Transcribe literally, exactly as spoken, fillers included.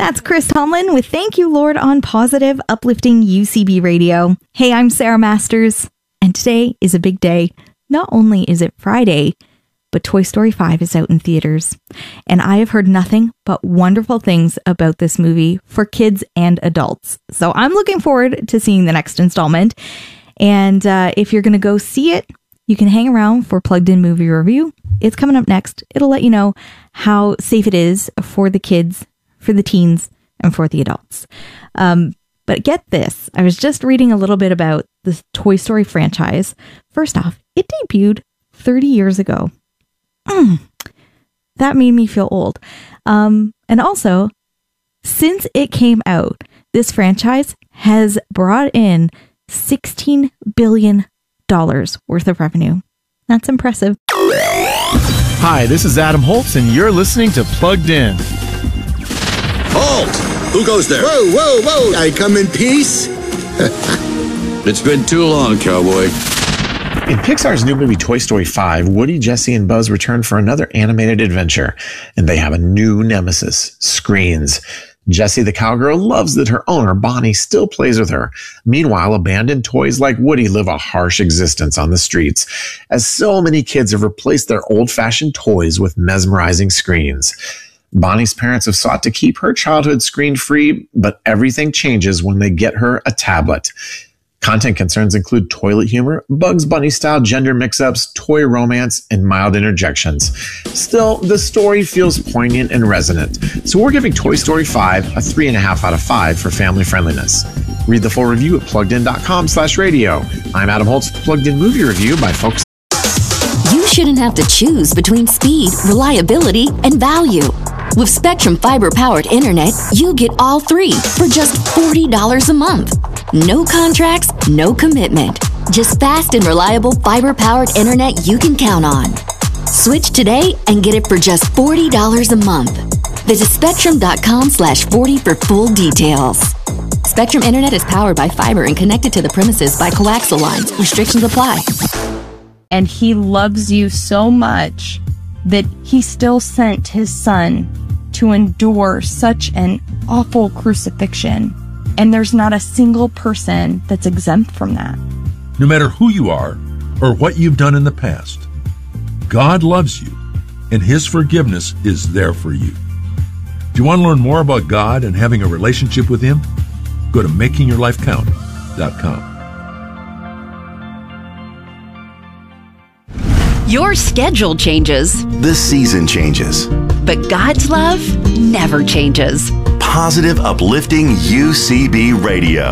That's Chris Tomlin with Thank You, Lord on positive, uplifting U C B Radio. Hey, I'm Sarah Masters, and today is a big day. Not only is it Friday, but Toy Story five is out in theaters. And I have heard nothing but wonderful things about this movie for kids and adults. So I'm looking forward to seeing the next installment. And uh, if you're going to go see it, you can hang around for Plugged In Movie Review. It's coming up next. It'll let you know how safe it is for the kids, for the teens, and for the adults. Um, but get this. I was just reading a little bit about the Toy Story franchise. First off, it debuted thirty years ago. Mm, that made me feel old. Um, and also, since it came out, this franchise has brought in sixteen billion dollars worth of revenue. That's impressive. Hi, this is Adam Holtz, and you're listening to Plugged In. Halt! Who goes there? Whoa, whoa, whoa! I come in peace? It's been too long, cowboy. In Pixar's new movie Toy Story five, Woody, Jessie, and Buzz return for another animated adventure, and they have a new nemesis, screens. Jessie the cowgirl loves that her owner, Bonnie, still plays with her. Meanwhile, abandoned toys like Woody live a harsh existence on the streets, as so many kids have replaced their old-fashioned toys with mesmerizing screens. Bonnie's parents have sought to keep her childhood screen-free, but everything changes when they get her a tablet. Content concerns include toilet humor, Bugs Bunny-style gender mix-ups, toy romance, and mild interjections. Still, the story feels poignant and resonant, so we're giving Toy Story five a three point five out of five for family friendliness. Read the full review at pluggedin.com slash radio. I'm Adam Holtz, Plugged In Movie Review by Folks. You shouldn't have to choose between speed, reliability, and value. With Spectrum Fiber-powered internet, you get all three for just forty dollars a month. No contracts, no commitment. Just fast and reliable fiber-powered internet you can count on. Switch today and get it for just forty dollars a month. Visit spectrum.com slash 40 for full details. Spectrum Internet is powered by fiber and connected to the premises by coaxial lines. Restrictions apply. And he loves you so much that he still sent his son to endure such an awful crucifixion. And there's not a single person that's exempt from that. No matter who you are or what you've done in the past, God loves you, and His forgiveness is there for you. Do you want to learn more about God and having a relationship with Him? Go to making your life count dot com. Your schedule changes. The season changes. But God's love never changes. Positive, uplifting U C B Radio.